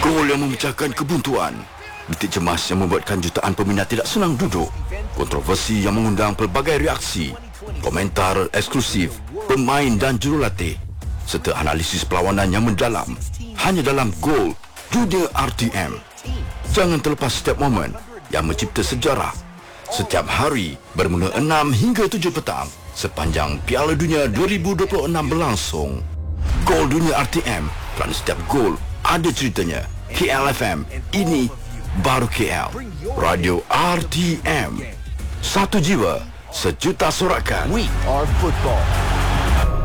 Gol yang memecahkan kebuntuan, detik cemas yang membuatkan jutaan peminat tidak senang duduk, kontroversi yang mengundang pelbagai reaksi, komentar eksklusif, pemain dan jurulatih, serta analisis perlawanan yang mendalam, hanya dalam Gol Dunia RTM. Jangan terlepas setiap momen yang mencipta sejarah. Setiap hari bermula 6 hingga 7 petang sepanjang Piala Dunia 2026 berlangsung. Gol Dunia RTM, kerana setiap gol ada ceritanya. KLFM, ini baru KL. Radio RTM, satu jiwa, sejuta sorakan. We are football.